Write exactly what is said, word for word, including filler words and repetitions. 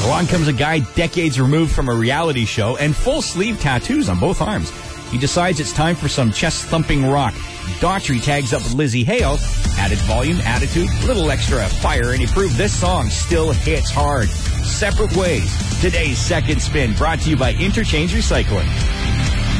Along comes a guy decades removed from a reality show and full sleeve tattoos on both arms. He decides it's time for some chest-thumping rock. Daughtry tags up with Lizzie Hale. Added volume, attitude, little extra fire, and he proved this song still hits hard. Separate Ways. Today's Second Spin, brought to you by Interchange Recycling.